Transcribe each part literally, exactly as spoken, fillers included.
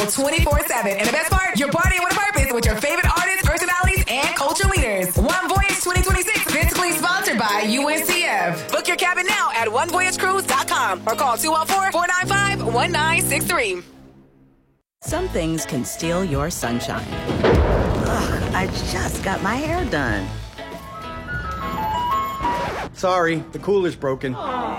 twenty-four seven. And the best part, you're partying with a purpose with your favorite artists, personalities, and culture leaders. One Voyage twenty twenty-six, physically sponsored by U N C F. Book your cabin now at one voyage cruise dot com or call two one four, four nine five, one nine six three. Some things can steal your sunshine. Ugh, I just got my hair done. Sorry, the cooler's broken.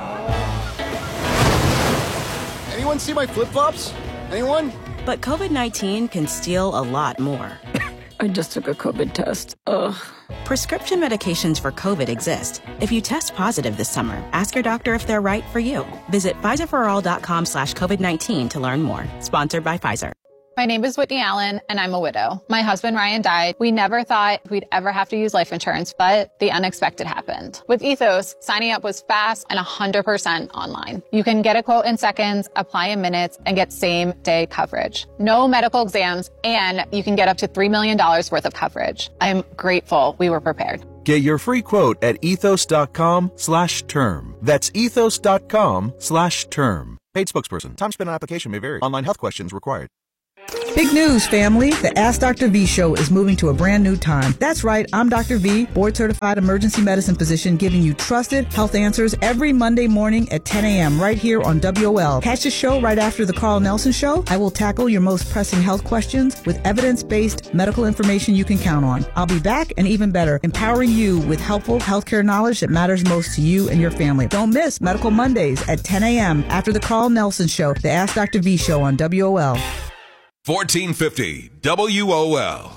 Anyone see my flip-flops? Anyone? But COVID nineteen can steal a lot more. I just took a COVID test. Ugh. Prescription medications for COVID exist. If you test positive this summer, ask your doctor if they're right for you. Visit Pfizer for all dot com slash COVID nineteen to learn more. Sponsored by Pfizer. My name is Whitney Allen, and I'm a widow. My husband, Ryan, died. We never thought we'd ever have to use life insurance, but the unexpected happened. With Ethos, signing up was fast and one hundred percent online. You can get a quote in seconds, apply in minutes, and get same-day coverage. No medical exams, and you can get up to three million dollars worth of coverage. I'm grateful we were prepared. Get your free quote at ethos.com slash term. That's ethos.com slash term. Paid spokesperson. Time spent on application may vary. Online health questions required. Big news, family. The Ask Doctor V show is moving to a brand new time. That's right. I'm Doctor V, board-certified emergency medicine physician, giving you trusted health answers every Monday morning at ten a.m. right here on W O L. Catch the show right after the Carl Nelson Show. I will tackle your most pressing health questions with evidence-based medical information you can count on. I'll be back, and even better, empowering you with helpful healthcare knowledge that matters most to you and your family. Don't miss Medical Mondays at ten a.m. after the Carl Nelson Show, the Ask Doctor V show on W O L. fourteen fifty W O L.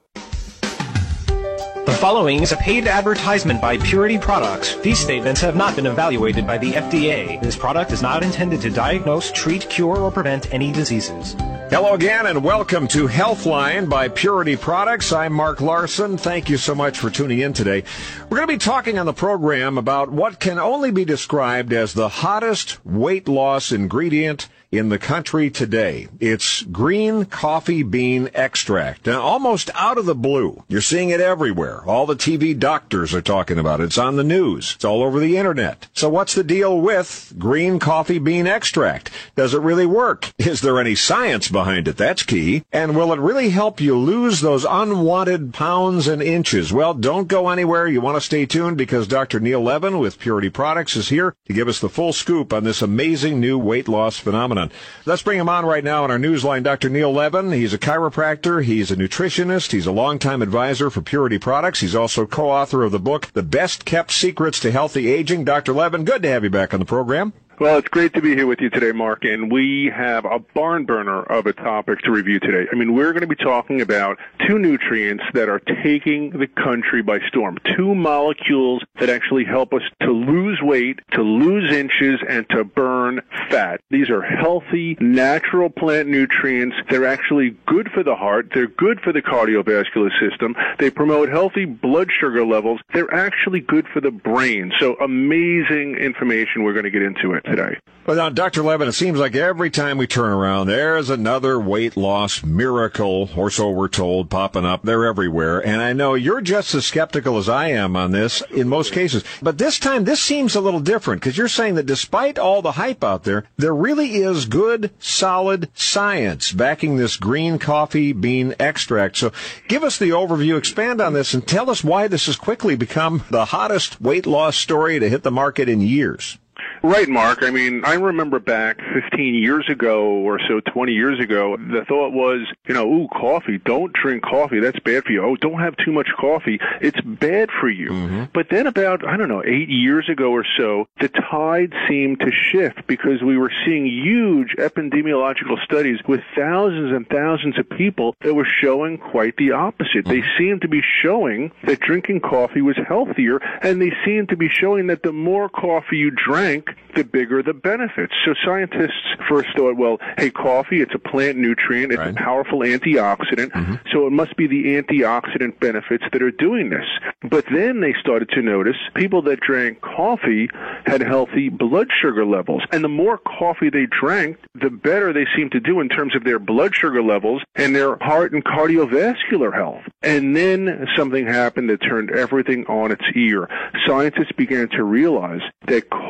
The following is a paid advertisement by Purity Products. These statements have not been evaluated by the F D A. This product is not intended to diagnose, treat, cure, or prevent any diseases. Hello again, and welcome to Healthline by Purity Products. I'm Mark Larson. Thank you so much for tuning in today. We're going to be talking on the program about what can only be described as the hottest weight loss ingredient in the country today. It's green coffee bean extract. Now, almost out of the blue, you're seeing it everywhere. All the T V doctors are talking about it. It's on the news. It's all over the internet. So what's the deal with green coffee bean extract? Does it really work? Is there any science behind it? That's key. And will it really help you lose those unwanted pounds and inches? Well, don't go anywhere. You want to stay tuned because Doctor Neil Levin with Purity Products is here to give us the full scoop on this amazing new weight loss phenomenon. Let's bring him on right now on our newsline. Doctor Neil Levin, he's a chiropractor, he's a nutritionist, he's a longtime advisor for Purity Products. He's also co-author of the book, The Best Kept Secrets to Healthy Aging. Doctor Levin, good to have you back on the program. Well, it's great to be here with you today, Mark, and we have a barn burner of a topic to review today. I mean, we're going to be talking about two nutrients that are taking the country by storm, two molecules that actually help us to lose weight, to lose inches, and to burn fat. These are healthy, natural plant nutrients. They're actually good for the heart. They're good for the cardiovascular system. They promote healthy blood sugar levels. They're actually good for the brain. So amazing information. We're going to get into it today. Well, now, Doctor Levin, it seems like every time we turn around, there's another weight loss miracle, or so we're told, popping up. They're everywhere. And I know you're just as skeptical as I am on this in most cases. But this time, this seems a little different, because you're saying that despite all the hype out there, there really is good, solid science backing this green coffee bean extract. So give us the overview, expand on this, and tell us why this has quickly become the hottest weight loss story to hit the market in years. Right, Mark. I mean, I remember back fifteen years ago or so, twenty years ago, the thought was, you know, ooh, coffee, don't drink coffee. That's bad for you. Oh, don't have too much coffee. It's bad for you. Mm-hmm. But then about, I don't know, eight years ago or so, the tide seemed to shift because we were seeing huge epidemiological studies with thousands and thousands of people that were showing quite the opposite. Mm-hmm. They seemed to be showing that drinking coffee was healthier, and they seemed to be showing that the more coffee you drank, the bigger the benefits. So scientists first thought, well, hey, coffee, it's a plant nutrient, it's right. a powerful antioxidant, mm-hmm. so it must be the antioxidant benefits that are doing this. But then they started to notice people that drank coffee had healthy blood sugar levels. And the more coffee they drank, the better they seemed to do in terms of their blood sugar levels and their heart and cardiovascular health. And then something happened that turned everything on its ear. Scientists began to realize that coffee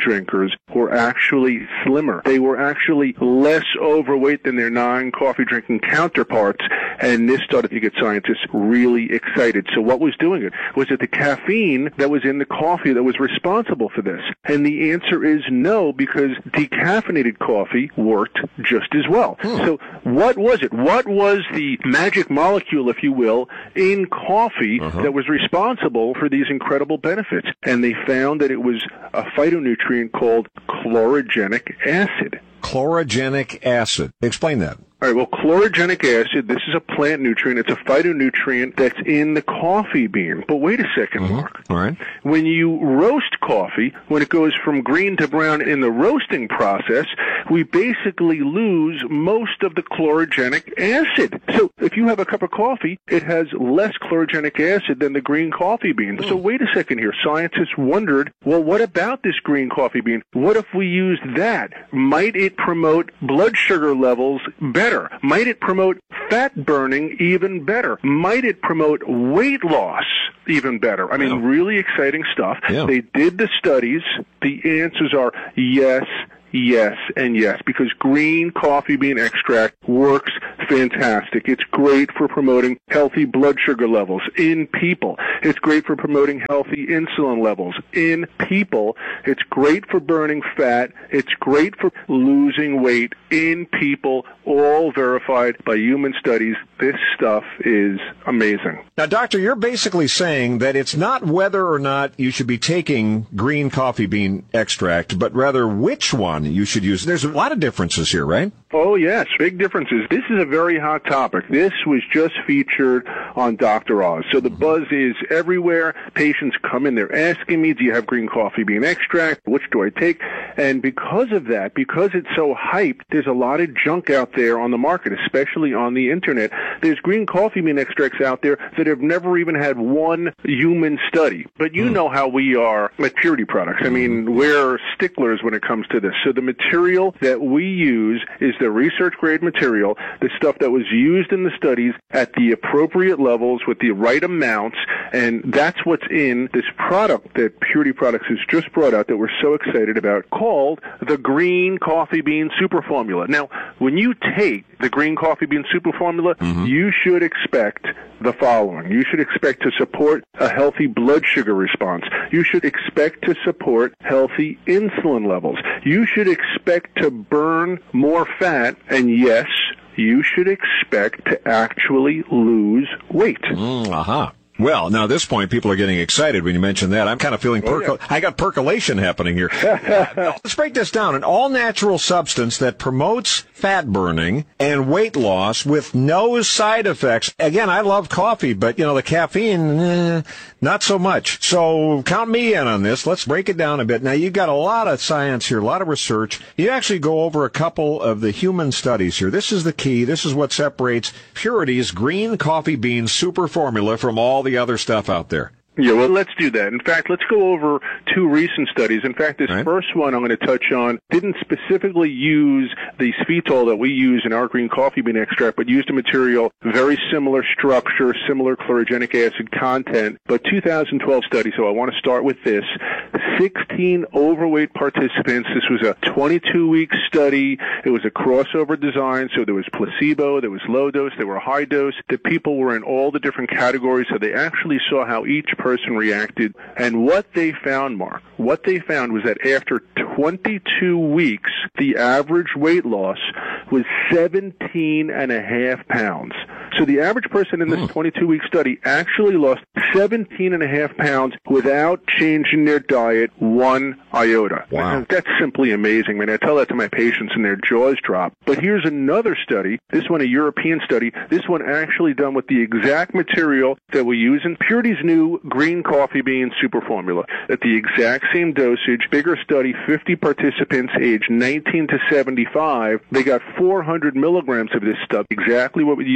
drinkers were actually slimmer. They were actually less overweight than their non-coffee drinking counterparts, and this started to get scientists really excited. So what was doing it? Was it the caffeine that was in the coffee that was responsible for this? And the answer is no, because decaffeinated coffee worked just as well. Hmm. So what was it? What was the magic molecule, if you will, in coffee uh-huh. that was responsible for these incredible benefits? And they found that it was a phytonutrient called chlorogenic acid. Chlorogenic acid. Explain that. All right, well, chlorogenic acid, this is a plant nutrient. It's a phytonutrient that's in the coffee bean. But wait a second, mm-hmm. Mark. All right. When you roast coffee, when it goes from green to brown in the roasting process, we basically lose most of the chlorogenic acid. So if you have a cup of coffee, it has less chlorogenic acid than the green coffee bean. Mm. So wait a second here. Scientists wondered, well, what about this green coffee bean? What if we used that? Might it promote blood sugar levels better? Might it promote fat burning even better? Might it promote weight loss even better? I mean, yeah. really exciting stuff. Yeah. They did the studies. The answers are yes, yes, and yes, because green coffee bean extract works fantastic. It's great for promoting healthy blood sugar levels in people. It's great for promoting healthy insulin levels in people. It's great for burning fat. It's great for losing weight in people, all verified by human studies. This stuff is amazing. Now, doctor, you're basically saying that it's not whether or not you should be taking green coffee bean extract, but rather which one you should use. There's a lot of differences here, right? Oh, yes, big differences. This is a very hot topic. This was just featured on Doctor Oz. So the buzz is everywhere. Patients come in, they're asking me, do you have green coffee bean extract? Which do I take? And because of that, because it's so hyped, there's a lot of junk out there on the market, especially on the internet. There's green coffee bean extracts out there that have never even had one human study. But you mm. know how we are at Purity Products. I mean, we're sticklers when it comes to this. So the material that we use is the research-grade material, the stuff that was used in the studies at the appropriate levels with the right amounts, and that's what's in this product that Purity Products has just brought out that we're so excited about, called the Green Coffee Bean Super Formula. Now, when you take the Green Coffee Bean Super Formula, mm-hmm. you should expect the following. You should expect to support a healthy blood sugar response. You should expect to support healthy insulin levels. You should expect to burn more fat, and yes, you should expect to actually lose weight. Mm, uh-huh. Well, now at this point, people are getting excited when you mention that. I'm kind of feeling, perco- oh, yeah. I got percolation happening here. uh, let's break this down. An all-natural substance that promotes fat burning and weight loss with no side effects. Again, I love coffee, but, you know, the caffeine, eh, not so much. So count me in on this. Let's break it down a bit. Now, you've got a lot of science here, a lot of research. You actually go over a couple of the human studies here. This is the key. This is what separates Purity's Green Coffee Bean Super Formula from all the other stuff out there. Yeah, well, let's do that. In fact, let's go over two recent studies. In fact, this right. first one I'm going to touch on didn't specifically use the sphitol that we use in our green coffee bean extract, but used a material, very similar structure, similar chlorogenic acid content, but two thousand twelve study, so I want to start with this. sixteen overweight participants. This was a twenty-two week study. It was a crossover design, so there was placebo, there was low dose, there were high dose. The people were in all the different categories, so they actually saw how each person person reacted. And what they found, Mark, what they found was that after twenty-two weeks, the average weight loss was seventeen and a half pounds. So the average person in this twenty-two week study actually lost seventeen and a half pounds without changing their diet one iota. Wow. That's simply amazing, man. I tell that to my patients and their jaws drop. But here's another study, this one a European study, this one actually done with the exact material that we use in Purity's new Green Coffee Bean Super Formula. At the exact same dosage, bigger study, fifty participants aged nineteen to seventy-five. They got four hundred milligrams of this stuff, exactly what we use in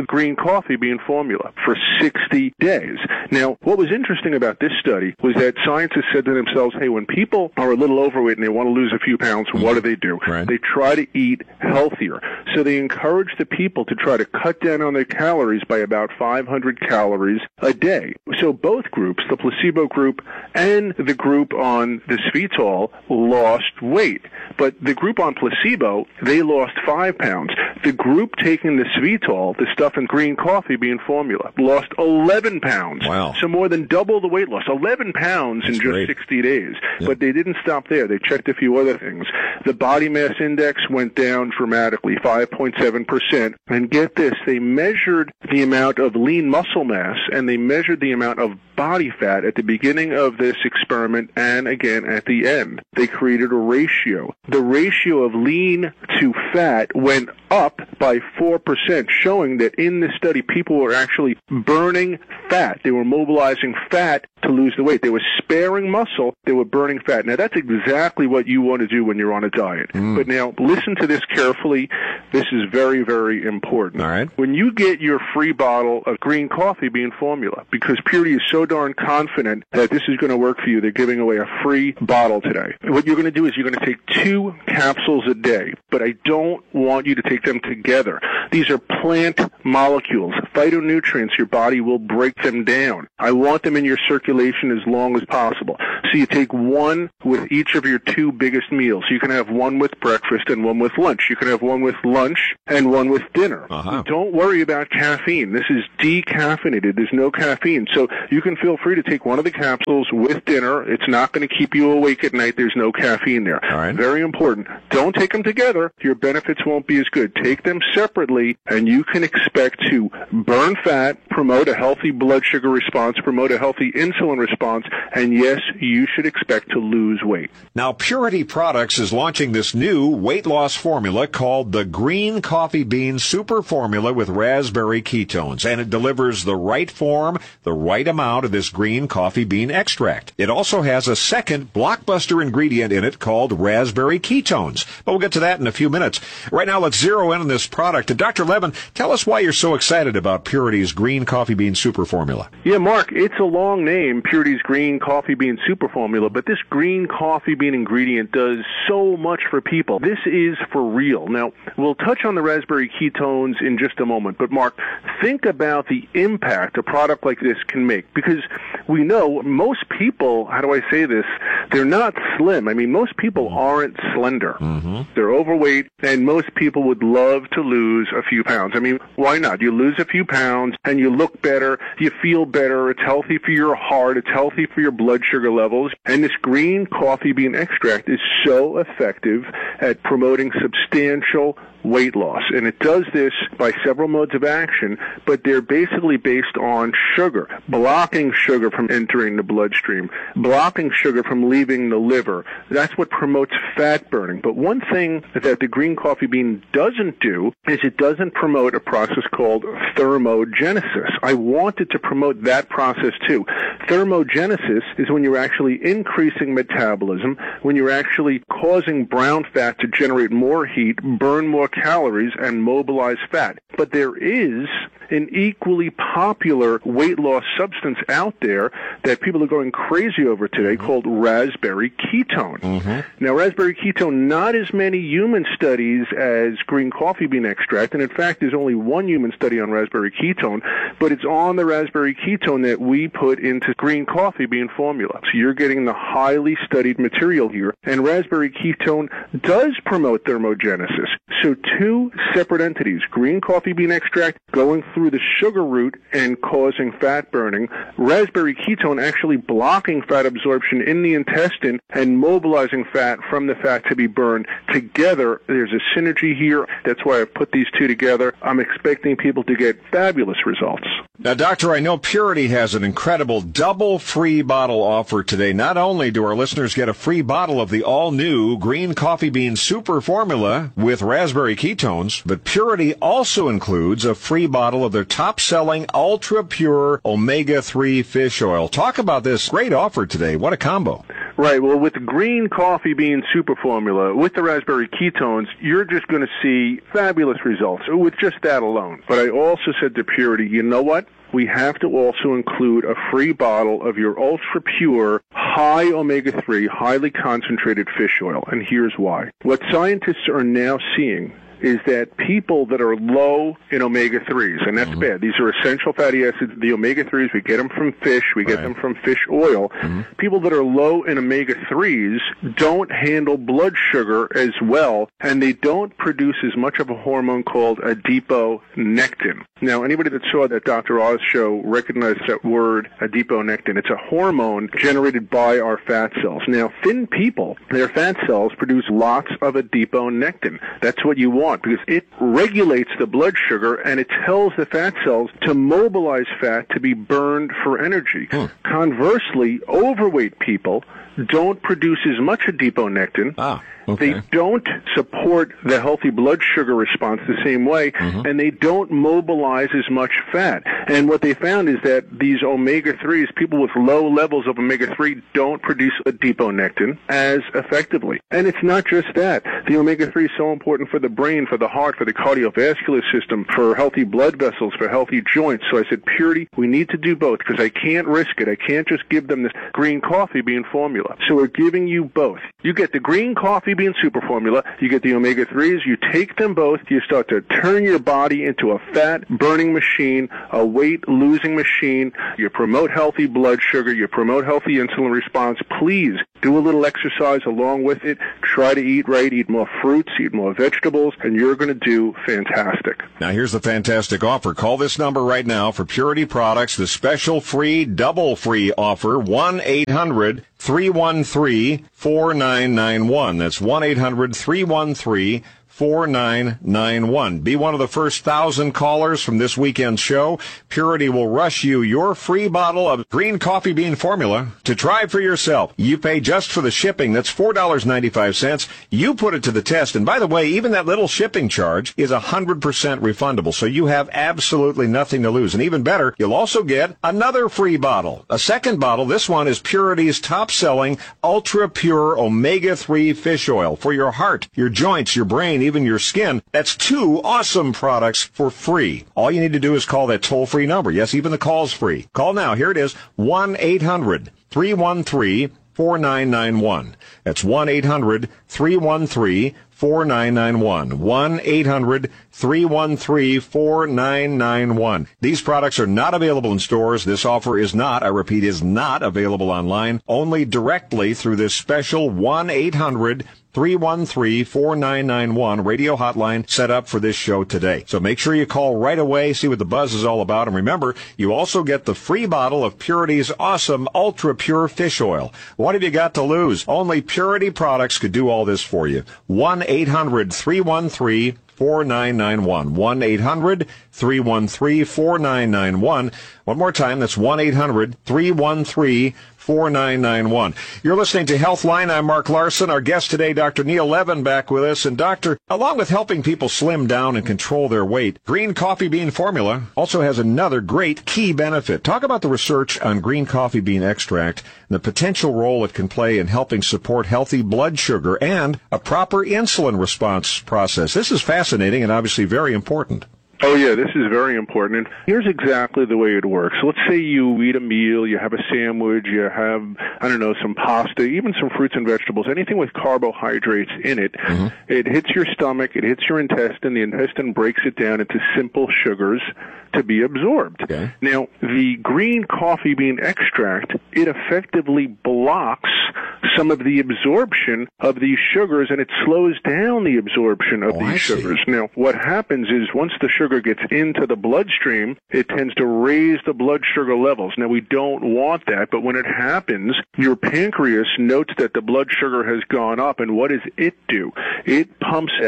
green coffee bean formula for sixty days. Now, what was interesting about this study was that scientists said to themselves, hey, when people are a little overweight and they want to lose a few pounds, what do they do? Right. They try to eat healthier. So they encourage the people to try to cut down on their calories by about five hundred calories a day. So both groups, the placebo group and the group on the Svital, lost weight. But the group on placebo, they lost five pounds. The group taking the Svital, the stuff in green coffee bean formula, lost eleven pounds. Wow. So more than double the weight loss. eleven pounds That's in just great. sixty days. Yep. But they didn't stop there. They checked a few other things. The body mass index went down dramatically, five point seven percent. And get this, they measured the amount of lean muscle mass and they measured the amount of body fat at the beginning of this experiment and again at the end. They created a ratio. The ratio of lean to fat went up by four percent, showing that in this study people were actually burning fat. They were mobilizing fat to lose the weight. They were sparing muscle. They were burning fat. Now, that's exactly what you want to do when you're on a diet. Mm. But now, listen to this carefully. This is very, very important. All right. When you get your free bottle of green coffee bean formula, because Purity is so darn confident that this is going to work for you, they're giving away a free bottle today. What you're going to do is you're going to take two capsules a day, but I don't want you to take them together. These are plant molecules, phytonutrients. Your body will break them down. I want them in your circulation as long as possible. So you take one with each of your two biggest meals. You can have one with breakfast and one with lunch. You can have one with lunch and one with dinner. Uh-huh. Don't worry about caffeine. This is decaffeinated. There's no caffeine. So you can feel free to take one of the capsules with dinner. It's not going to keep you awake at night. There's no caffeine there. All right. Very important. Don't take them together. Your benefits won't be as good. Take them separately, and you can expect to burn fat, promote a healthy blood sugar response, promote a healthy insulin response, and yes, you should expect to lose weight. Now, Purity Products is launching this new weight loss formula called the Green Coffee Bean Super Formula with raspberry ketones, and it delivers the right form, the right amount of this green coffee bean extract. It also has a second blockbuster ingredient in it called raspberry ketones, but we'll get to that in a few minutes. Right now, let's zero in on this product. And Doctor Levin, tell us why you're so excited about Purity's Green Coffee Bean Super Formula. Yeah, Mark, it's a long name, Purity's Green Coffee Bean Super Formula, but this green coffee bean ingredient does so much for people. This is for real. Now, we'll touch on the raspberry ketones in just a moment, but Mark, think about the impact a product like this can make, because we know most people, how do I say this, they're not slim. I mean, most people aren't slender. Mm-hmm. They're overweight, and most people would love to lose a few pounds. I mean, why not? You lose a few pounds, and you look better, you feel better, it's healthy for your heart, it's healthy for your blood sugar levels, and this green coffee bean extract is so effective at promoting substantial weight loss. And it does this by several modes of action, but they're basically based on sugar, blocking sugar from entering the bloodstream, blocking sugar from leaving the liver. That's what promotes fat burning. But one thing that the green coffee bean doesn't do is it doesn't promote a process called thermogenesis. I wanted to promote that process too. Thermogenesis is when you're actually increasing metabolism, when you're actually causing brown fat to generate more heat, burn more calories, and mobilize fat. But there is an equally popular weight loss substance out there that people are going crazy over today called raspberry ketone. Mm-hmm. Now, raspberry ketone, not as many human studies as green coffee bean extract, and in fact, there's only one human study on raspberry ketone, but it's on the raspberry ketone that we put into green coffee bean formula. So you're getting the highly studied material here, and raspberry ketone does promote thermogenesis. So two separate entities, green coffee bean extract going through the sugar route and causing fat burning, raspberry ketone actually blocking fat absorption in the intestine and mobilizing fat from the fat to be burned. Together, there's a synergy here. That's why I put these two together. I'm expecting people to get fabulous results. Now, Doctor, I know Purity has an incredible double free bottle offer today. Not only do our listeners get a free bottle of the all-new Green Coffee Bean Super Formula with raspberry ketones, but Purity also includes a free bottle of their top-selling ultra-pure omega three fish oil. Talk about this great offer today. What a combo. Right. Well, with green coffee bean super formula, with the raspberry ketones, you're just going to see fabulous results with just that alone. But I also said to Purity, you know what? We have to also include a free bottle of your ultra pure, high omega three, highly concentrated fish oil. And here's why. What scientists are now seeing is that people that are low in omega threes, and that's mm-hmm. bad. These are essential fatty acids. The omega threes, we get them from fish. We get right. them from fish oil. Mm-hmm. People that are low in omega threes don't handle blood sugar as well, and they don't produce as much of a hormone called adiponectin. Now, anybody that saw that Doctor Oz show recognized that word, adiponectin. It's a hormone generated by our fat cells. Now, thin people, their fat cells produce lots of adiponectin. That's what you want, because it regulates the blood sugar and it tells the fat cells to mobilize fat to be burned for energy. Hmm. Conversely, overweight people don't produce as much adiponectin. Ah, okay. They don't support the healthy blood sugar response the same way, mm-hmm. and they don't mobilize as much fat. And what they found is that these omega threes, people with low levels of omega three, don't produce adiponectin as effectively. And it's not just that. The omega three is so important for the brain, for the heart, for the cardiovascular system, for healthy blood vessels, for healthy joints. So I said, Purity, we need to do both, because I can't risk it. I can't just give them this green coffee bean formula. So we're giving you both. You get the green coffee bean super formula, you get the omega threes, you take them both, you start to turn your body into a fat-burning machine, a weight-losing machine, you promote healthy blood sugar, you promote healthy insulin response. Please do a little exercise along with it. Try to eat right, eat more fruits, eat more vegetables, and you're going to do fantastic. Now here's the fantastic offer. Call this number right now for Purity Products, the special free, double free offer, one eight hundred three one three four nine nine one. That's one eight hundred three one three four nine nine one. Be one of the first thousand callers from this weekend's show. Purity will rush you your free bottle of green coffee bean formula to try for yourself. You pay just for the shipping. That's four dollars and ninety-five cents. You put it to the test. And by the way, even that little shipping charge is one hundred percent refundable. So you have absolutely nothing to lose. And even better, you'll also get another free bottle. A second bottle. This one is Purity's top-selling ultra pure omega three fish oil for your heart, your joints, your brain, even your skin. That's two awesome products for free. All you need to do is call that toll-free number. Yes, even the call's free. Call now. Here it is, one eight hundred three one three four nine nine one. That's one eight hundred three one three four nine nine one. one eight hundred three one three four nine nine one. These products are not available in stores. This offer is not, I repeat, is not available online. Only directly through this special one eight hundred three one three four nine nine one radio hotline set up for this show today. So make sure you call right away, see what the buzz is all about. And remember, you also get the free bottle of Purity's awesome ultra pure fish oil. What have you got to lose? Only Purity Products could do all this for you. one eight hundred three one three four nine nine one. one eight hundred three one three four nine nine one. One more time, that's one eight hundred three one three four nine nine one. You're listening to Healthline. I'm Mark Larson. Our guest today, Doctor Neil Levin, back with us. And Doctor, along with helping people slim down and control their weight, green coffee bean formula also has another great key benefit. Talk about the research on green coffee bean extract and the potential role it can play in helping support healthy blood sugar and a proper insulin response process. This is fascinating and obviously very important. Oh, yeah, this is very important. And here's exactly the way it works. Let's say you eat a meal, you have a sandwich, you have, I don't know, some pasta, even some fruits and vegetables, anything with carbohydrates in it. Mm-hmm. It hits your stomach, it hits your intestine, the intestine breaks it down into simple sugars to be absorbed. Okay. Now, the green coffee bean extract, it effectively blocks some of the absorption of these sugars, and it slows down the absorption of oh, these I sugars. See. Now, what happens is once the sugar gets into the bloodstream, it tends to raise the blood sugar levels. Now, we don't want that, but when it happens, your pancreas notes that the blood sugar has gone up, and what does it do? It pumps out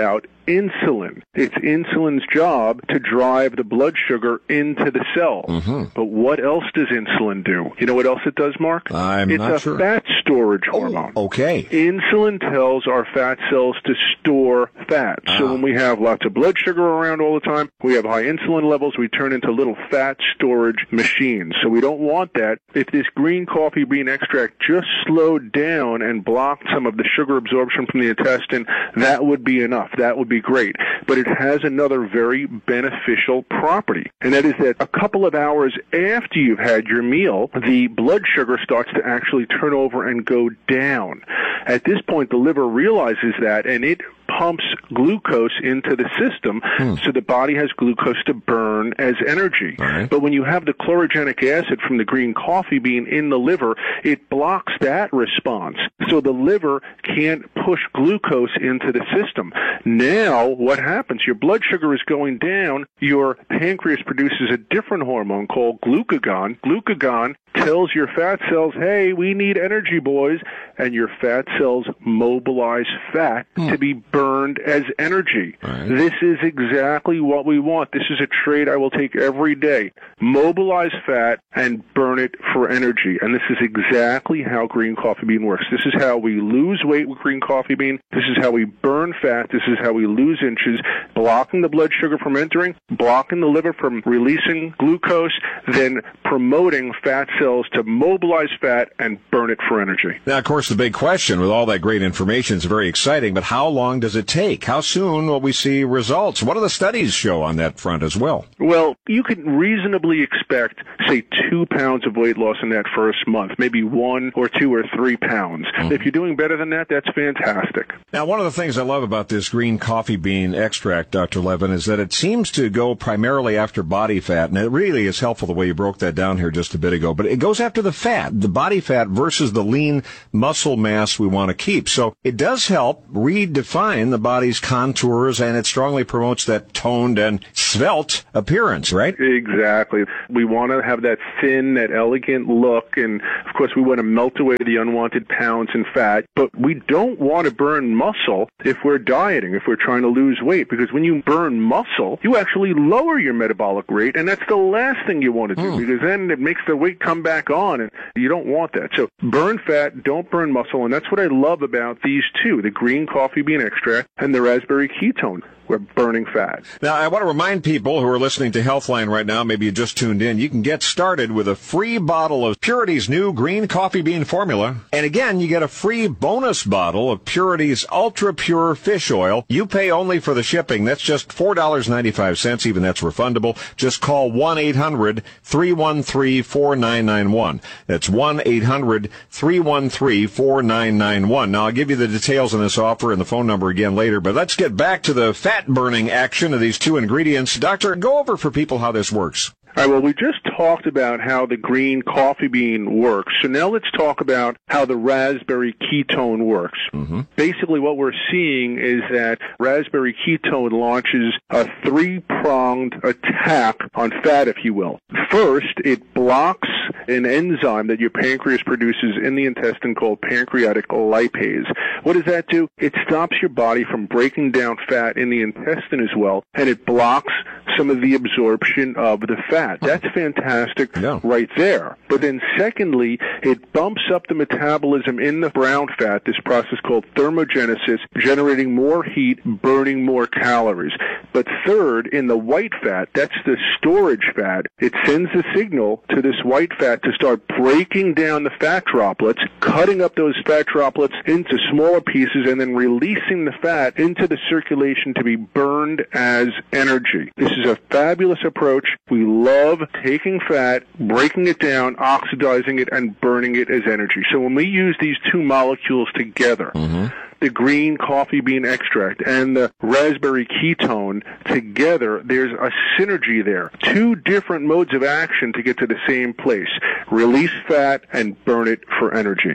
insulin. It's insulin's job to drive the blood sugar into the cell. Mm-hmm. But what else does insulin do? You know what else it does, Mark? I'm it's not a sure. fat storage hormone. Oh, okay. Insulin tells our fat cells to store fat. Ah. So when we have lots of blood sugar around all the time, we have high insulin levels, we turn into little fat storage machines. So we don't want that. If this green coffee bean extract just slowed down and blocked some of the sugar absorption from the intestine, that would be enough. That would be great. But it has another very beneficial property, and that is that a couple of hours after you've had your meal, the blood sugar starts to actually turn over and go down. At this point, the liver realizes that, and it pumps glucose into the system, hmm. so the body has glucose to burn as energy. Right. But when you have the chlorogenic acid from the green coffee bean in the liver, it blocks that response. So the liver can't push glucose into the system. Now, what happens? Your blood sugar is going down. Your pancreas produces a different hormone called glucagon. Glucagon tells your fat cells, hey, we need energy, boys, and your fat cells mobilize fat hmm. to be burned as energy. Right. This is exactly what we want. This is a trait I will take every day. Mobilize fat and burn it for energy. And this is exactly how green coffee bean works. This is how we lose weight with green coffee bean. This is how we burn fat. This is how we lose inches, blocking the blood sugar from entering, blocking the liver from releasing glucose, then promoting fat cells to mobilize fat and burn it for energy. Now, of course, the big question with all that great information is very exciting, but how long does it take? How soon will we see results? What do the studies show on that front as well? Well, you can reasonably expect, say, two pounds of weight loss in that first month, maybe one or two or three pounds. Mm-hmm. If you're doing better than that, that's fantastic. Now, one of the things I love about this green coffee bean extract, Doctor Levin, is that it seems to go primarily after body fat, and it really is helpful the way you broke that down here just a bit ago, but it goes after the fat, the body fat versus the lean muscle mass we want to keep. So it does help redefine the body's contours, and it strongly promotes that toned and svelte appearance, right? Exactly. We want to have that thin, that elegant look, and of course we want to melt away the unwanted pounds and fat, but we don't want to burn muscle if we're dieting, if we're trying to lose weight, because when you burn muscle, you actually lower your metabolic rate, and that's the last thing you want to do, mm. because then it makes the weight come back on, and you don't want that. So burn fat, don't burn muscle, and that's what I love about these two, the green coffee bean extract and the raspberry ketone. We're burning fat. Now, I want to remind people who are listening to Healthline right now, maybe you just tuned in, you can get started with a free bottle of Purity's new green coffee bean formula. And again, you get a free bonus bottle of Purity's ultra pure fish oil. You pay only for the shipping. That's just four dollars and ninety-five cents. Even that's refundable. Just call one eight hundred three one three four nine nine one. That's one eight hundred three one three four nine nine one. Now, I'll give you the details on this offer and the phone number again later, but let's get back to the fat burning action of these two ingredients. Doctor, go over for people how this works. All right, well, we just talked about how the green coffee bean works. So now let's talk about how the raspberry ketone works. Mm-hmm. Basically, what we're seeing is that raspberry ketone launches a three-pronged attack on fat, if you will. First, it blocks an enzyme that your pancreas produces in the intestine called pancreatic lipase. What does that do? It stops your body from breaking down fat in the intestine as well, and it blocks some of the absorption of the fat. That's fantastic yeah. right there. But then secondly, it bumps up the metabolism in the brown fat, this process called thermogenesis, generating more heat, burning more calories. But third, in the white fat, that's the storage fat, it sends a signal to this white fat to start breaking down the fat droplets, cutting up those fat droplets into smaller pieces, and then releasing the fat into the circulation to be burned as energy. This is a fabulous approach. We love taking fat, breaking it down, oxidizing it, and burning it as energy. So when we use these two molecules together, mm-hmm. the green coffee bean extract and the raspberry ketone together, there's a synergy there. Two different modes of action to get to the same place. Release fat and burn it for energy.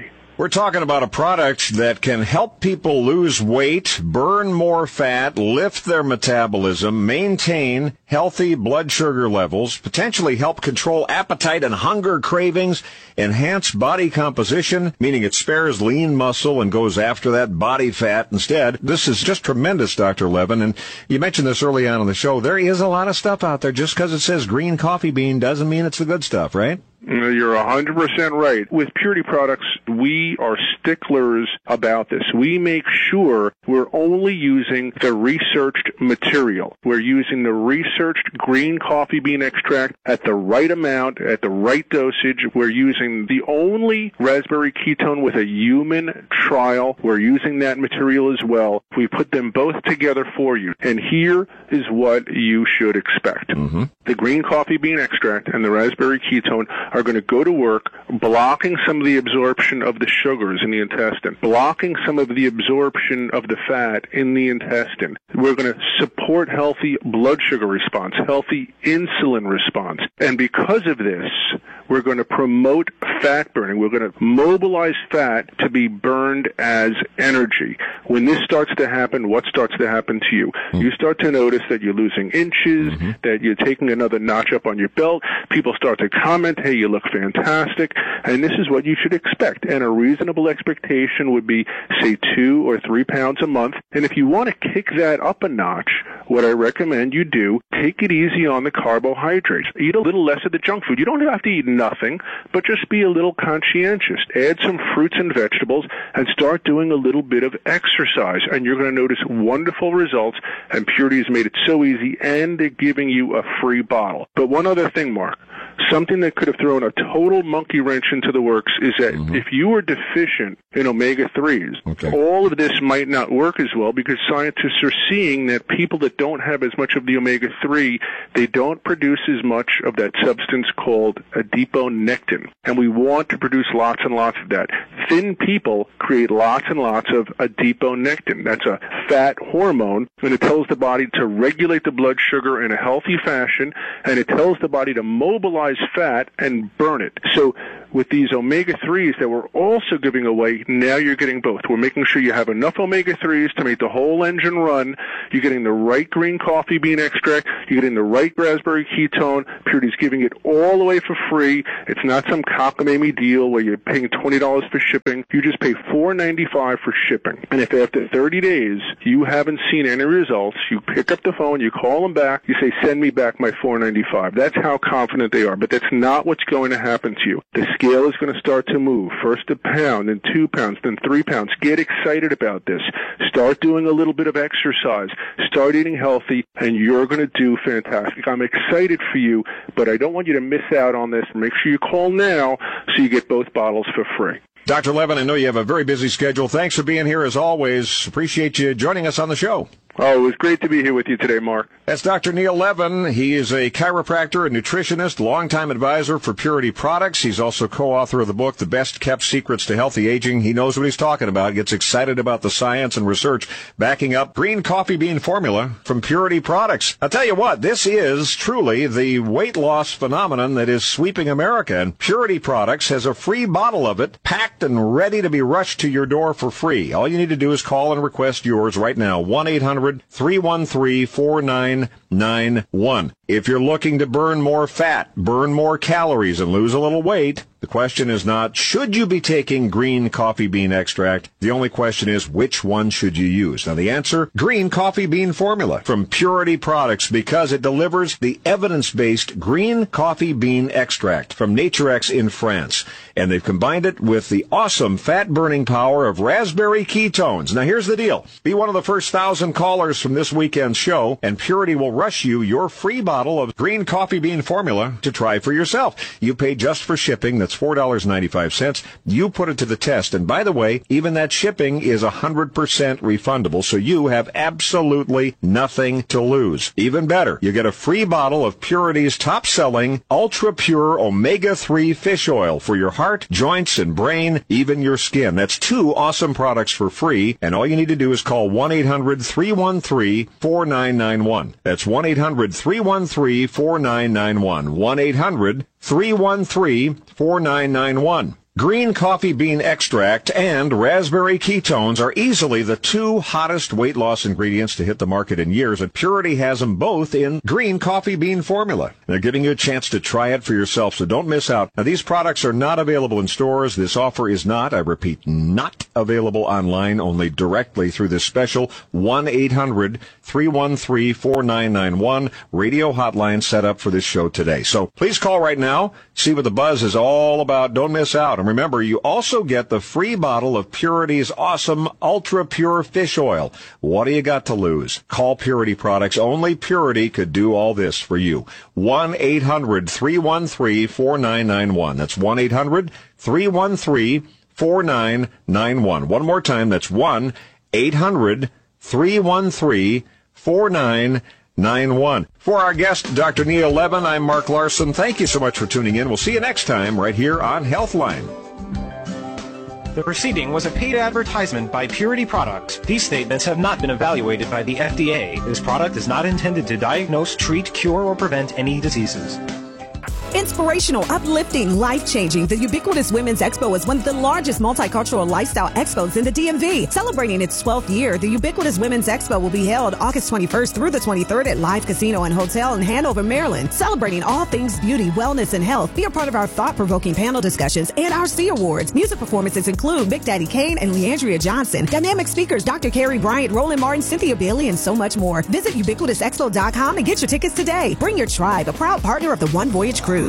We're talking about a product that can help people lose weight, burn more fat, lift their metabolism, maintain healthy blood sugar levels, potentially help control appetite and hunger cravings, enhance body composition, meaning it spares lean muscle and goes after that body fat instead. This is just tremendous, Doctor Levin. And you mentioned this early on in the show. There is a lot of stuff out there. Just because it says green coffee bean doesn't mean it's the good stuff, right? You're one hundred percent right. With Purity Products, we are sticklers about this. We make sure we're only using the researched material. We're using the researched green coffee bean extract at the right amount, at the right dosage. We're using the only raspberry ketone with a human trial. We're using that material as well. We put them both together for you. And here is what you should expect. Mm-hmm. The green coffee bean extract and the raspberry ketone are going to go to work blocking some of the absorption of the sugars in the intestine, blocking some of the absorption of the fat in the intestine. We're going to support healthy blood sugar response, healthy insulin response. And because of this, we're going to promote fat burning. We're going to mobilize fat to be burned as energy. When this starts to happen, what starts to happen to you? Mm-hmm. You start to notice that you're losing inches, mm-hmm. that you're taking another notch up on your belt. People start to comment, hey, you look fantastic. And this is what you should expect. And a reasonable expectation would be, say, two or three pounds a month. And if you want to kick that up a notch, what I recommend you do, take it easy on the carbohydrates. Eat a little less of the junk food. You don't have to eat nothing, but just be a little conscientious. Add some fruits and vegetables and start doing a little bit of exercise. And you're going to notice wonderful results. And Purity has made it so easy, and they're giving you a free bottle. But one other thing, Mark. Something that could have thrown a total monkey wrench into the works is that mm-hmm. if you were deficient in omega threes, okay. all of this might not work as well, because scientists are seeing that people that don't have as much of the omega three, they don't produce as much of that substance called adiponectin. And we want to produce lots and lots of that. Thin people create lots and lots of adiponectin. That's a fat hormone, and it tells the body to regulate the blood sugar in a healthy fashion, and it tells the body to mobilize fat and burn it. So with these omega threes that we're also giving away, now you're getting both. We're making sure you have enough omega threes to make the whole engine run. You're getting the right green coffee bean extract. You're getting the right raspberry ketone. Purity's giving it all away for free. It's not some cockamamie deal where you're paying twenty dollars for shipping. You just pay four ninety-five for shipping. And if after thirty days you haven't seen any results, you pick up the phone, you call them back, you say, send me back my four ninety-five. That's how confident they are. But that's not what's going to happen to you. The scale is going to start to move. First a pound, then two pounds, then three pounds. Get excited about this. Start doing a little bit of exercise. Start eating healthy, and you're going to do fantastic. I'm excited for you, but I don't want you to miss out on this. Make sure you call now so you get both bottles for free. Doctor Levin, I know you have a very busy schedule. Thanks for being here as always. Appreciate you joining us on the show. Oh, it was great to be here with you today, Mark. That's Doctor Neil Levin. He is a chiropractor and nutritionist, longtime advisor for Purity Products. He's also co-author of the book, The Best Kept Secrets to Healthy Aging. He knows what he's talking about, gets excited about the science and research backing up green coffee bean formula from Purity Products. I'll tell you what, this is truly the weight loss phenomenon that is sweeping America, and Purity Products has a free bottle of it, packed and ready to be rushed to your door for free. All you need to do is call and request yours right now, one eight hundred three one three four nine nine one. If you're looking to burn more fat, burn more calories, and lose a little weight, the question is not, should you be taking green coffee bean extract? The only question is, which one should you use? Now, the answer, green coffee bean formula from Purity Products, because it delivers the evidence-based green coffee bean extract from Naturex in France. And they've combined it with the awesome fat-burning power of raspberry ketones. Now, here's the deal. Be one of the first thousand callers from this weekend's show, and Purity will rush you your free bottle of green coffee bean formula to try for yourself. You pay just for shipping. That's four dollars and ninety-five cents. You put it to the test. And by the way, even that shipping is one hundred percent refundable, so you have absolutely nothing to lose. Even better, you get a free bottle of Purity's top-selling, ultra-pure omega three fish oil for your heart, joints, and brain, even your skin. That's two awesome products for free, and all you need to do is call one eight hundred three one three four nine nine one. That's one eight hundred three one three four nine nine one. one eight hundred three one three four nine nine one. Green coffee bean extract and raspberry ketones are easily the two hottest weight loss ingredients to hit the market in years, and Purity has them both in green coffee bean formula. They're giving you a chance to try it for yourself, so don't miss out. Now, these products are not available in stores. This offer is not, I repeat, not available online, only directly through this special one eight hundred three one three four nine nine one radio hotline set up for this show today. So please call right now, see what the buzz is all about. Don't miss out. And remember, you also get the free bottle of Purity's awesome ultra pure fish oil. What do you got to lose? Call Purity Products. Only Purity could do all this for you. one eight hundred three one three four nine nine one. That's one eight hundred three one three four nine nine one. One more time, that's one eight hundred three one three four nine nine one. For our guest, Doctor Neil Levin, I'm Mark Larson. Thank you so much for tuning in. We'll see you next time right here on Healthline. The proceeding was a paid advertisement by Purity Products. These statements have not been evaluated by the F D A. This product is not intended to diagnose, treat, cure, or prevent any diseases. Inspirational, uplifting, life-changing, the Ubiquitous Women's Expo is one of the largest multicultural lifestyle expos in the D M V. Celebrating its twelfth year, the Ubiquitous Women's Expo will be held August twenty-first through the twenty-third at Live Casino and Hotel in Hanover, Maryland. Celebrating all things beauty, wellness, and health. Be a part of our thought-provoking panel discussions and our C Awards. Music performances include Big Daddy Kane and Leandria Johnson. Dynamic speakers Doctor Carrie Bryant, Roland Martin, Cynthia Bailey, and so much more. Visit ubiquitous expo dot com and get your tickets today. Bring your tribe, a proud partner of the One Voyage Cruise.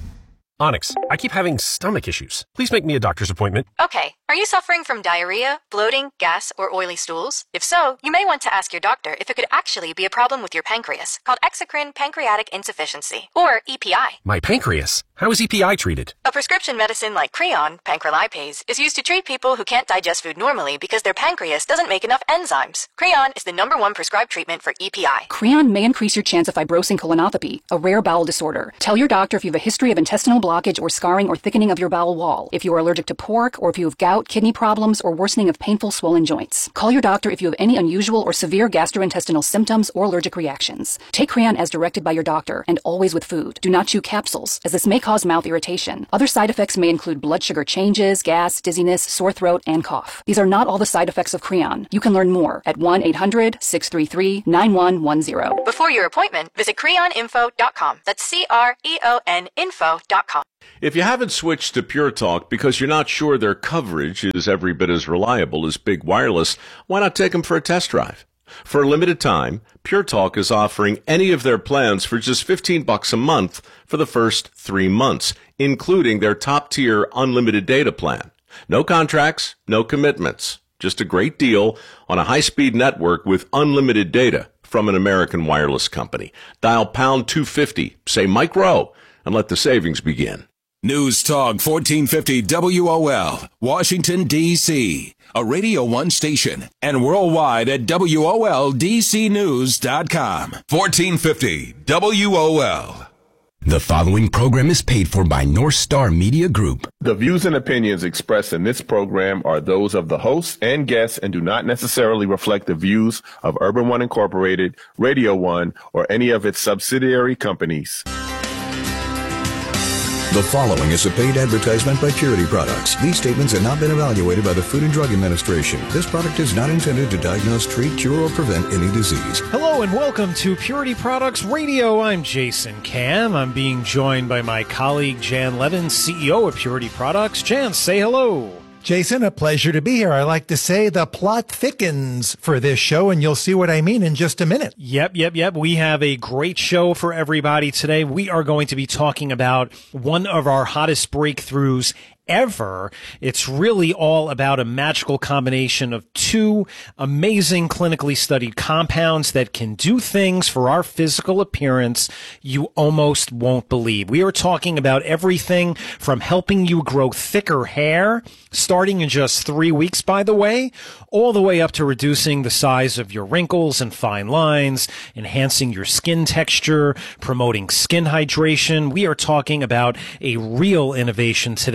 Onyx, I keep having stomach issues. Please make me a doctor's appointment. Okay. Are you suffering from diarrhea, bloating, gas, or oily stools? If so, you may want to ask your doctor if it could actually be a problem with your pancreas, called exocrine pancreatic insufficiency, or E P I. My pancreas? How is E P I treated? A prescription medicine like Creon, pancrelipase, is used to treat people who can't digest food normally because their pancreas doesn't make enough enzymes. Creon is the number one prescribed treatment for E P I. Creon may increase your chance of fibrosing colonopathy, a rare bowel disorder. Tell your doctor if you have a history of intestinal blockage or scarring or thickening of your bowel wall, if you are allergic to pork, or if you have gout, kidney problems, or worsening of painful swollen joints. Call your doctor if you have any unusual or severe gastrointestinal symptoms or allergic reactions. Take Creon as directed by your doctor, and always with food. Do not chew capsules, as this may cause mouth irritation. Other side effects may include blood sugar changes, gas, dizziness, sore throat, and cough. These are not all the side effects of Creon. You can learn more at one eight hundred six three three nine one one zero. Before your appointment, visit creon info dot com. That's C R E O N info dot com. If you haven't switched to Pure Talk because you're not sure their coverage is every bit as reliable as Big Wireless, why not take them for a test drive? For a limited time, Pure Talk is offering any of their plans for just fifteen bucks a month for the first three months, including their top-tier unlimited data plan. No contracts, no commitments. Just a great deal on a high-speed network with unlimited data from an American wireless company. Dial pound two fifty, say Mike Rowe, and let the savings begin. News Talk fourteen fifty W O L, Washington, D C A Radio one station, and worldwide at W O L D C news dot com. fourteen fifty W O L. The following program is paid for by North Star Media Group. The views and opinions expressed in this program are those of the hosts and guests and do not necessarily reflect the views of Urban One Incorporated, Radio One, or any of its subsidiary companies. The following is a paid advertisement by Purity Products. These statements have not been evaluated by the Food and Drug Administration. This product is not intended to diagnose, treat, cure, or prevent any disease. Hello and welcome to Purity Products Radio. I'm Jason Cam. I'm being joined by my colleague Jan Levin, C E O of Purity Products. Jan, say hello. Jason, a pleasure to be here. I like to say the plot thickens for this show, and you'll see what I mean in just a minute. Yep, yep, yep. We have a great show for everybody today. We are going to be talking about one of our hottest breakthroughs ever. It's really all about a magical combination of two amazing clinically studied compounds that can do things for our physical appearance you almost won't believe. We are talking about everything from helping you grow thicker hair, starting in just three weeks, by the way, all the way up to reducing the size of your wrinkles and fine lines, enhancing your skin texture, promoting skin hydration. We are talking about a real innovation today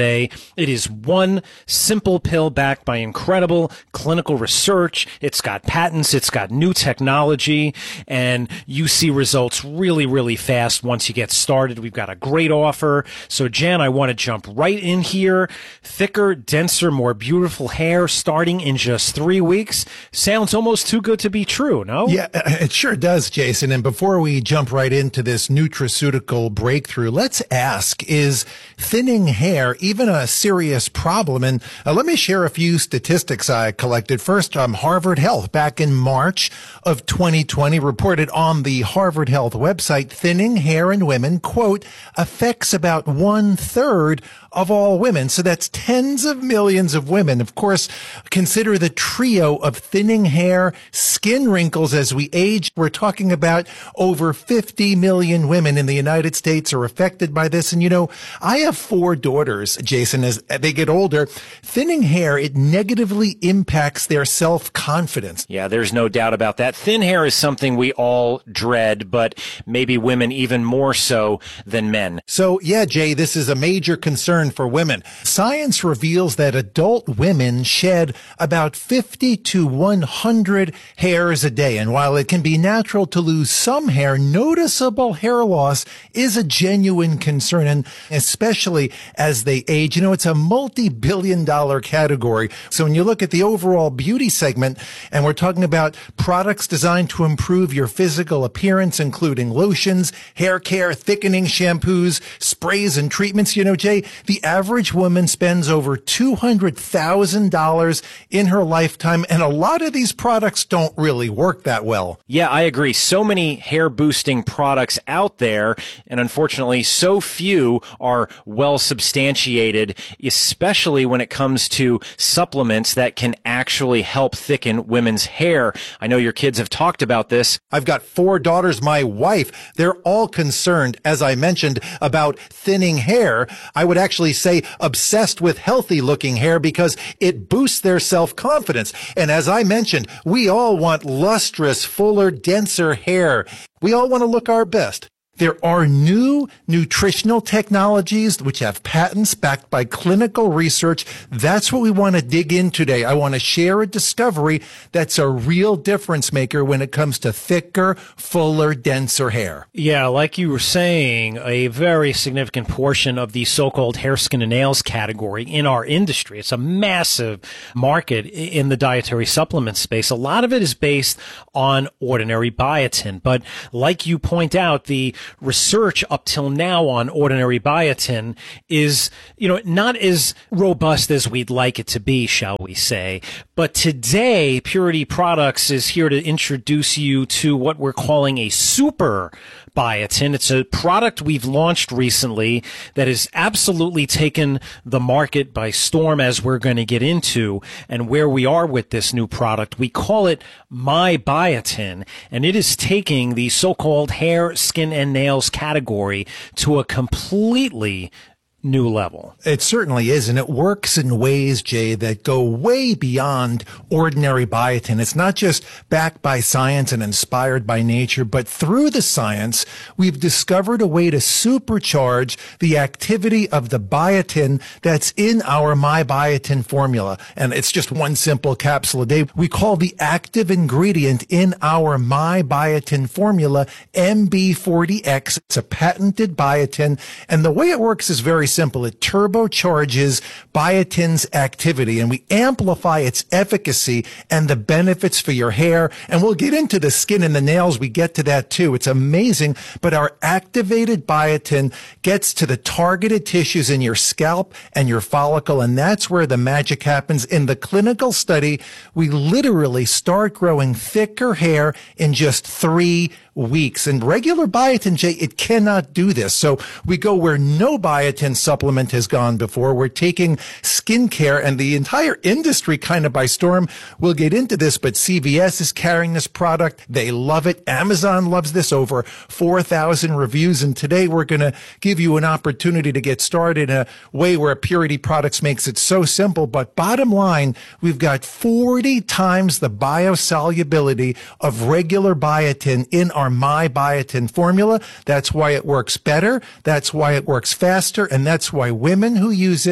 It is one simple pill backed by incredible clinical research. It's got patents. It's got new technology, and you see results really, really fast once you get started. We've got a great offer. So, Jan, I want to jump right in here. Thicker, denser, more beautiful hair starting in just three weeks. Sounds almost too good to be true, no? Yeah, it sure does, Jason. And before we jump right into this nutraceutical breakthrough, let's ask, is thinning hair even a serious problem? And uh, let me share a few statistics I collected. First, um, Harvard Health back in March of twenty twenty reported on the Harvard Health website, thinning hair in women, quote, affects about one third of all women. So that's tens of millions of women. Of course, consider the trio of thinning hair, skin wrinkles as we age. We're talking about over fifty million women in the United States are affected by this. And, you know, I have four daughters, Jason, as they get older. Thinning hair, it negatively impacts their self-confidence. Yeah, there's no doubt about that. Thin hair is something we all dread, but maybe women even more so than men. So, yeah, Jay, this is a major concern for women. Science reveals that adult women shed about fifty to one hundred hairs a day. And while it can be natural to lose some hair, noticeable hair loss is a genuine concern, and especially as they age. You know, it's a multi-billion dollar category. So when you look at the overall beauty segment, and we're talking about products designed to improve your physical appearance, including lotions, hair care, thickening shampoos, sprays, and treatments, you know, Jay, the average woman spends over two hundred thousand dollars in her lifetime, and a lot of these products don't really work that well. Yeah, I agree. So many hair boosting products out there, and unfortunately, so few are well substantiated, especially when it comes to supplements that can actually help thicken women's hair. I know your kids have talked about this. I've got four daughters, my wife. They're all concerned, as I mentioned, about thinning hair. I would actually say obsessed with healthy looking hair because it boosts their self-confidence. And as I mentioned, we all want lustrous, fuller, denser hair. We all want to look our best. There are new nutritional technologies which have patents backed by clinical research. That's what we want to dig in today. I want to share a discovery that's a real difference maker when it comes to thicker, fuller, denser hair. Yeah, like you were saying, a very significant portion of the so-called hair, skin, and nails category in our industry. It's a massive market in the dietary supplement space. A lot of it is based on ordinary biotin. But like you point out, the research up till now on ordinary biotin is, you know, not as robust as we'd like it to be, shall we say. But today, Purity Products is here to introduce you to what we're calling a super biotin. It's a product we've launched recently that has absolutely taken the market by storm, as we're going to get into. And where we are with this new product, we call it My Biotin, and it is taking the so-called hair, skin, and nails category to a completely new level. It certainly is, and it works in ways, Jay, that go way beyond ordinary biotin. It's not just backed by science and inspired by nature, but through the science, we've discovered a way to supercharge the activity of the biotin that's in our My Biotin formula. And it's just one simple capsule a day. We call the active ingredient in our My Biotin formula M B forty X. It's a patented biotin, and the way it works is very simple. It turbocharges biotin's activity, and we amplify its efficacy and the benefits for your hair. And we'll get into the skin and the nails. We get to that too. It's amazing. But our activated biotin gets to the targeted tissues in your scalp and your follicle, and that's where the magic happens. In the clinical study, we literally start growing thicker hair in just three weeks. And regular biotin, Jay, it cannot do this. So we go where no biotin supplement has gone before. We're taking skincare and the entire industry kind of by storm. We'll get into this, but C V S is carrying this product. They love it. Amazon loves this. Over four thousand reviews. And today we're going to give you an opportunity to get started in a way where Purity Products makes it so simple. But bottom line, we've got forty times the biosolubility of regular biotin in our My Biotin formula. That's why it works better. That's why it works faster. And that's why women who use it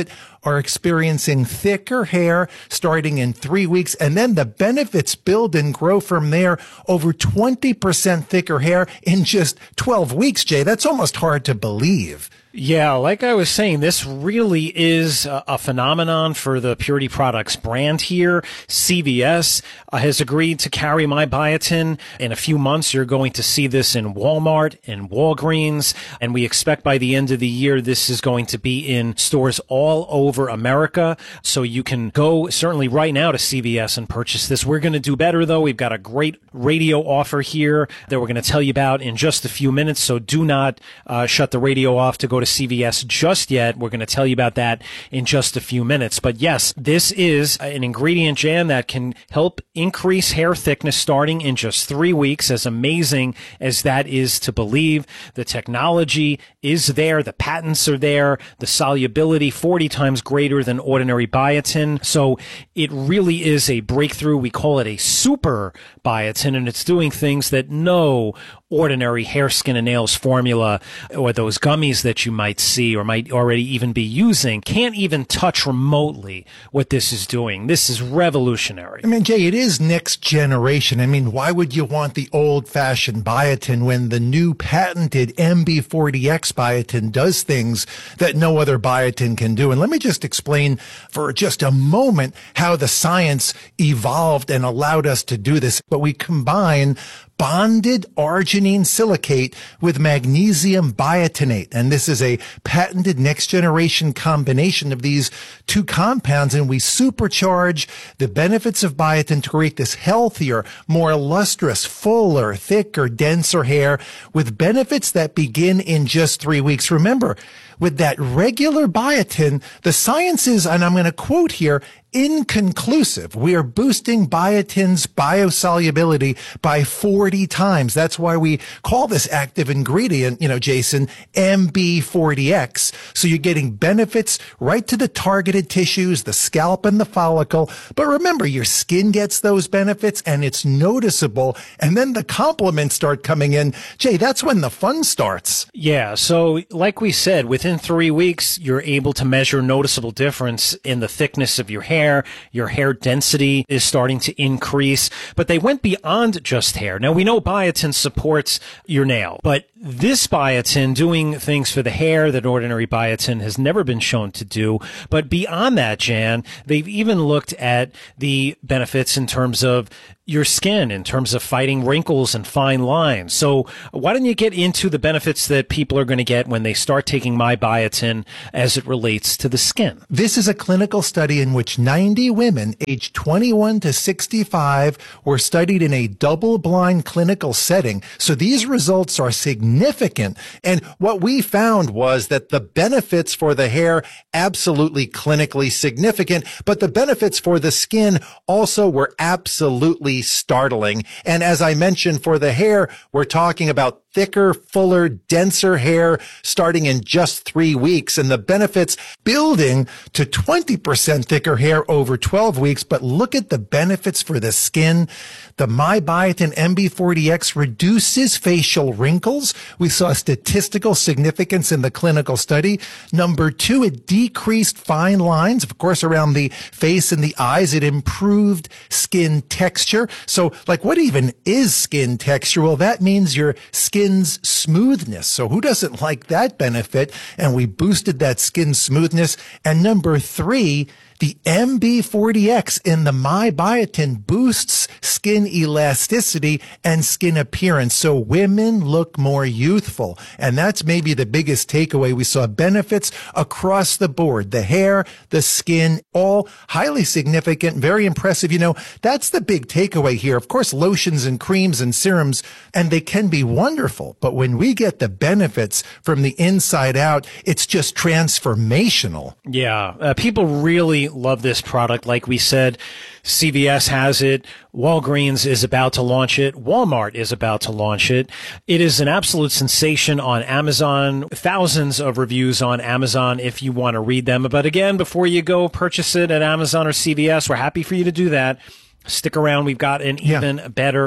are experiencing thicker hair starting in three weeks. And then the benefits build and grow from there. Over twenty percent thicker hair in just twelve weeks, Jay. That's almost hard to believe. Yeah, like I was saying, this really is a, a phenomenon for the Purity Products brand here. C V S uh, has agreed to carry My Biotin. In a few months, you're going to see this in Walmart and Walgreens, and we expect by the end of the year, this is going to be in stores all over America. So you can go certainly right now to C V S and purchase this. We're going to do better, though. We've got a great radio offer here that we're going to tell you about in just a few minutes, so do not uh, shut the radio off to go to C V S just yet. We're going to tell you about that in just a few minutes. But yes, this is an ingredient jam that can help increase hair thickness starting in just three weeks. As amazing as that is to believe, the technology is there. The patents are there. The solubility forty times greater than ordinary biotin. So it really is a breakthrough. We call it a super biotin, and it's doing things that no ordinary hair, skin, and nails formula or those gummies that you might see or might already even be using can't even touch remotely what this is doing. This is revolutionary. I mean, Jay, it is next generation. I mean, why would you want the old-fashioned biotin when the new patented M B forty X biotin does things that no other biotin can do? And let me just explain for just a moment how the science evolved and allowed us to do this. But we combine bonded arginine silicate with magnesium biotinate. And this is a patented next generation combination of these two compounds. And we supercharge the benefits of biotin to create this healthier, more lustrous, fuller, thicker, denser hair with benefits that begin in just three weeks. Remember, with that regular biotin, the science is, and I'm going to quote here, inconclusive. We are boosting biotin's biosolubility by forty times. That's why we call this active ingredient, you know, Jason, M B forty X. So you're getting benefits right to the targeted tissues, the scalp and the follicle. But remember, your skin gets those benefits and it's noticeable. And then the compliments start coming in. Jay, that's when the fun starts. Yeah. So like we said, within three weeks, you're able to measure noticeable difference in the thickness of your hair. Your hair density is starting to increase, but they went beyond just hair. Now, we know biotin supports your nail, but this biotin doing things for the hair that ordinary biotin has never been shown to do. But beyond that, Jan, they've even looked at the benefits in terms of your skin, in terms of fighting wrinkles and fine lines. So why don't you get into the benefits that people are going to get when they start taking My Biotin as it relates to the skin? This is a clinical study in which ninety women aged twenty-one to sixty-five were studied in a double-blind clinical setting. So these results are significant. And what we found was that the benefits for the hair, absolutely clinically significant, but the benefits for the skin also were absolutely startling. And as I mentioned, for the hair, we're talking about thicker, fuller, denser hair starting in just three weeks, and the benefits building to twenty percent thicker hair over twelve weeks. But look at the benefits for the skin. The My Biotin M B forty X reduces facial wrinkles. We saw statistical significance in the clinical study. Number two, it decreased fine lines, of course, around the face and the eyes. It improved skin texture. So, like, what even is skin texture? Well, that means your skin's smoothness. So who doesn't like that benefit? And we boosted that skin smoothness. And number three, the M B forty X in the My Biotin boosts skin elasticity and skin appearance. So women look more youthful. And that's maybe the biggest takeaway. We saw benefits across the board. The hair, the skin, all highly significant, very impressive. You know, that's the big takeaway here. Of course, lotions and creams and serums, and they can be wonderful. But when we get the benefits from the inside out, it's just transformational. Yeah. Uh, people really love this product. Like we said, C V S has it. Walgreens is about to launch it. Walmart is about to launch it. It is an absolute sensation on Amazon. Thousands of reviews on Amazon if you want to read them. But again, before you go purchase it at Amazon or C V S, we're happy for you to do that. Stick around. We've got an even yeah. better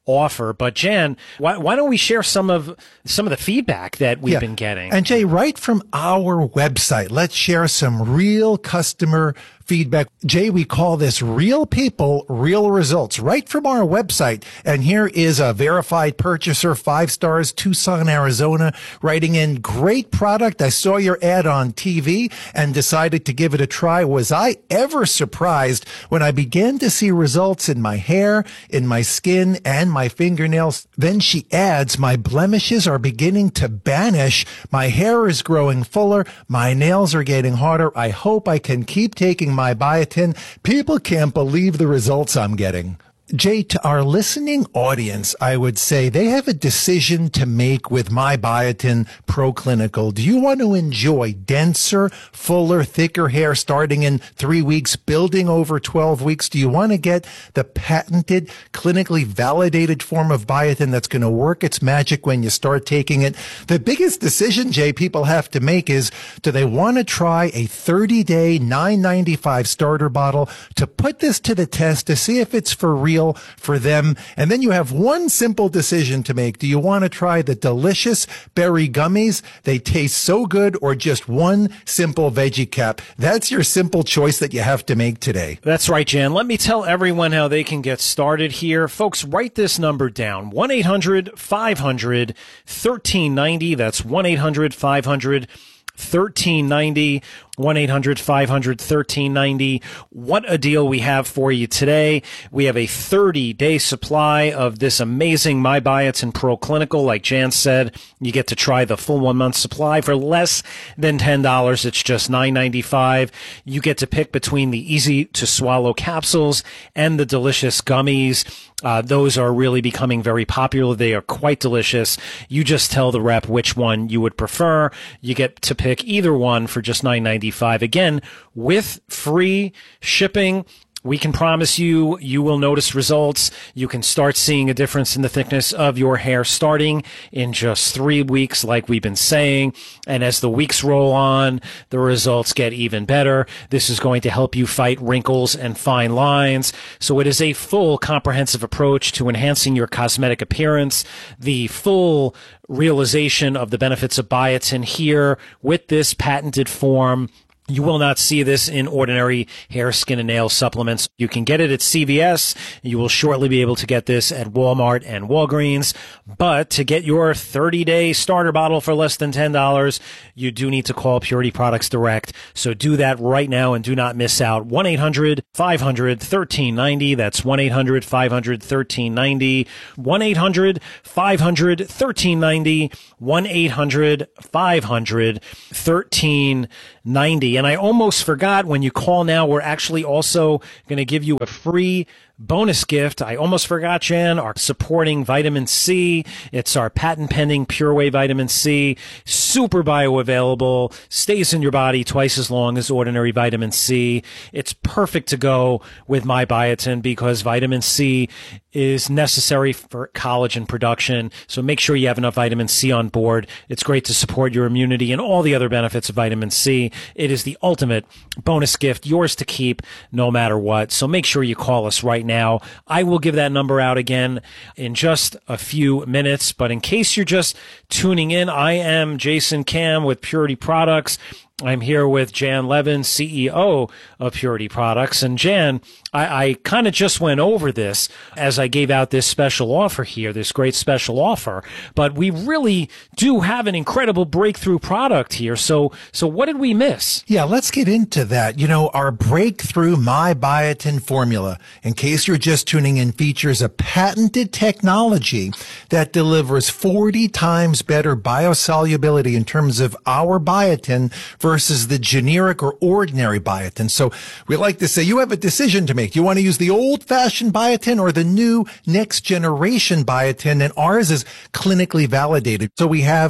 offer. But Jan, why, why don't we share some of some of the feedback that we've Yeah. been getting? And Jay, right from our website, let's share some real customer feedback. Jay, we call this real people, real results, right from our website. And here is a verified purchaser, five stars, Tucson, Arizona, writing in, great product. I saw your ad on T V and decided to give it a try. Was I ever surprised when I began to see results in my hair, in my skin, and my fingernails? Then she adds, my blemishes are beginning to banish. My hair is growing fuller. My nails are getting harder. I hope I can keep taking my biotin. People can't believe the results I'm getting. Jay, to our listening audience, I would say they have a decision to make with My Biotin Pro Clinical. Do you want to enjoy denser, fuller, thicker hair starting in three weeks, building over twelve weeks? Do you want to get the patented, clinically validated form of biotin that's going to work its magic when you start taking it? The biggest decision, Jay, people have to make is, do they want to try a thirty-day, nine ninety-five starter bottle to put this to the test to see if it's for real for them? And then you have one simple decision to make. Do you want to try the delicious berry gummies? They taste so good, or just one simple veggie cap? That's your simple choice that you have to make today. That's right, Jan. Let me tell everyone how they can get started here. Folks, write this number down. one eight hundred five hundred thirteen ninety. That's one eight hundred five hundred thirteen ninety. one eight hundred five hundred thirteen ninety. What a deal we have for you today. We have a thirty-day supply of this amazing My Biotin Pro Clinical. Like Jan said, you get to try the full one-month supply for less than ten dollars. It's just nine ninety-five. You get to pick between the easy-to-swallow capsules and the delicious gummies. Uh, those are really becoming very popular. They are quite delicious. You just tell the rep which one you would prefer. You get to pick either one for just nine ninety-five. Again, with free shipping. We can promise you, you will notice results. You can start seeing a difference in the thickness of your hair starting in just three weeks, like we've been saying. And as the weeks roll on, the results get even better. This is going to help you fight wrinkles and fine lines. So it is a full, comprehensive approach to enhancing your cosmetic appearance. The full realization of the benefits of biotin here with this patented form. You will not see this in ordinary hair, skin, and nail supplements. You can get it at C V S. You will shortly be able to get this at Walmart and Walgreens. But to get your thirty-day starter bottle for less than ten dollars, you do need to call Purity Products Direct. So do that right now and do not miss out. one eight hundred five hundred thirteen ninety. That's one eight hundred five hundred thirteen ninety. one eight hundred five hundred thirteen ninety. one eight hundred five hundred thirteen ninety. And I almost forgot, when you call now, we're actually also going to give you a free bonus gift. I almost forgot, Jan, our supporting vitamin C. It's our patent pending Pure Whey vitamin C. Super bioavailable, stays in your body twice as long as ordinary vitamin C. It's perfect to go with My Biotin because vitamin C is necessary for collagen production. So make sure you have enough vitamin C on board. It's great to support your immunity and all the other benefits of vitamin C. It is the ultimate bonus gift, yours to keep no matter what. So make sure you call us right now. I will give that number out again in just a few minutes. But in case you're just tuning in, I am Jason Cam with Purity Products. I'm here with Jan Levin, C E O of Purity Products. And Jan, I, I kind of just went over this as I gave out this special offer here, this great special offer. But we really do have an incredible breakthrough product here. So, so what did we miss? Yeah, let's get into that. You know, our breakthrough My Biotin formula, in case you're just tuning in, features a patented technology that delivers forty times better biosolubility in terms of our biotin versus the generic or ordinary biotin. So we like to say you have a decision to make. Do you want to use the old-fashioned biotin or the new next-generation biotin? And ours is clinically validated. So we have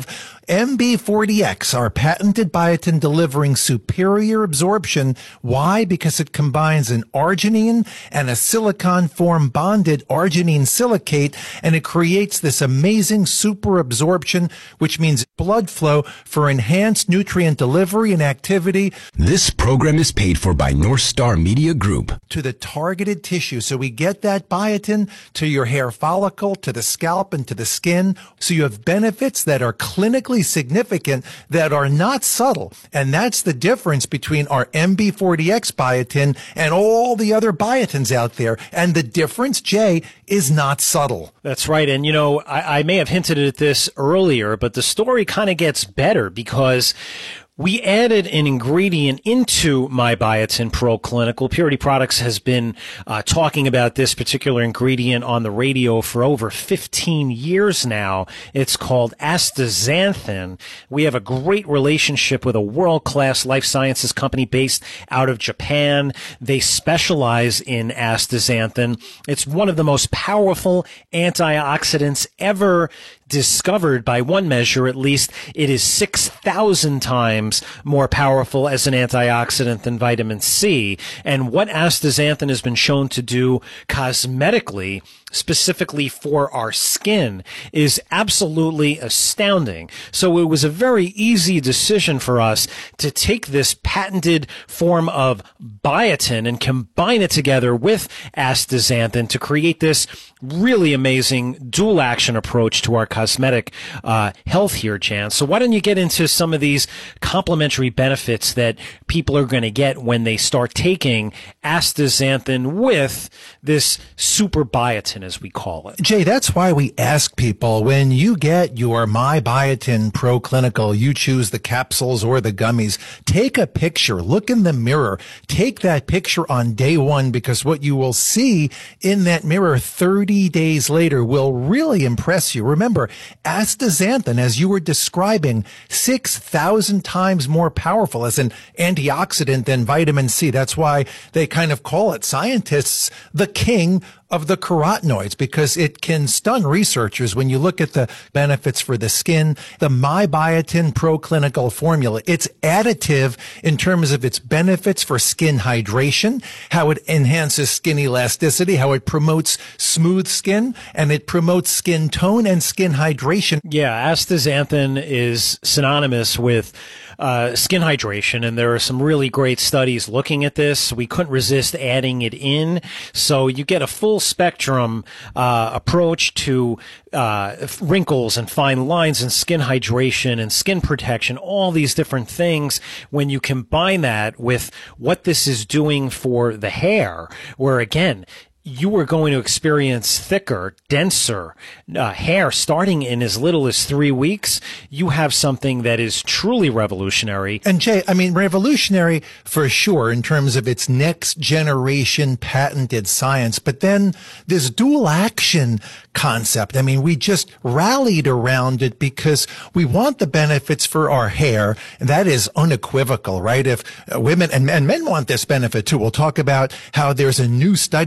M B forty X, our patented biotin delivering superior absorption. Why? Because it combines an arginine and a silicon form bonded arginine silicate, and it creates this amazing super absorption, which means blood flow for enhanced nutrient delivery and activity. This program is paid for by North Star Media Group. To the targeted tissue. So we get that biotin to your hair follicle, to the scalp, and to the skin. So you have benefits that are clinically significant, that are not subtle. And that's the difference between our M B forty X biotin and all the other biotins out there. And the difference, Jay, is not subtle. That's right. And, you know, I, I may have hinted at this earlier, but the story kind of gets better because we added an ingredient into MyBiotin Pro Clinical. Purity Products has been uh, talking about this particular ingredient on the radio for over fifteen years now. It's called astaxanthin. We have a great relationship with a world-class life sciences company based out of Japan. They specialize in astaxanthin. It's one of the most powerful antioxidants ever discovered. By one measure, at least, it is six thousand times more powerful as an antioxidant than vitamin C. And what astaxanthin has been shown to do cosmetically, specifically for our skin, is absolutely astounding. So it was a very easy decision for us to take this patented form of biotin and combine it together with astaxanthin to create this really amazing dual action approach to our cosmetic uh, health here, Jan. So why don't you get into some of these complementary benefits that people are going to get when they start taking astaxanthin with this super biotin, as we call it. Jay, that's why we ask people, when you get your MyBiotin Pro Clinical, you choose the capsules or the gummies, take a picture, look in the mirror, take that picture on day one, because what you will see in that mirror thirty days later will really impress you. Remember, astaxanthin, as you were describing, six thousand times more powerful as an antioxidant than vitamin C. That's why they kind of call it, scientists, the king of the carotenoids, because it can stun researchers when you look at the benefits for the skin. The MyBiotin Pro Clinical formula, it's additive in terms of its benefits for skin hydration, how it enhances skin elasticity, how it promotes smooth skin, and it promotes skin tone and skin hydration. Yeah, astaxanthin is synonymous with uh, skin hydration, and there are some really great studies looking at this. We couldn't resist adding it in, so you get a full spectrum uh, approach to uh, wrinkles and fine lines and skin hydration and skin protection, all these different things. When you combine that with what this is doing for the hair, where again, you are going to experience thicker, denser uh, hair starting in as little as three weeks. You have something that is truly revolutionary. And Jay, I mean, revolutionary for sure in terms of its next generation patented science. But then this dual action concept, I mean, we just rallied around it because we want the benefits for our hair. And that is unequivocal, right? If uh, women and, and men want this benefit too. We'll talk about how there's a new study